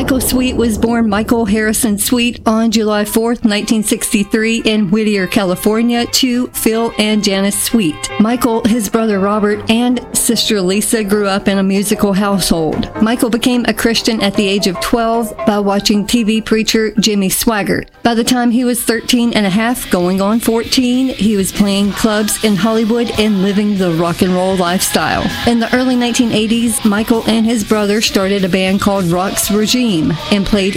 Michael Sweet was born Michael Harrison Sweet on July 4th, 1963 in Whittier, California, to Phil and Janice Sweet. Michael, his brother Robert, and sister Lisa grew up in a musical household. Michael became a Christian at the age of 12 by watching TV preacher Jimmy Swaggart. By the time he was 13 and a half, going on 14, he was playing clubs in Hollywood and living the rock and roll lifestyle. In the early 1980s, Michael and his brother started a band called Rock's Regime and played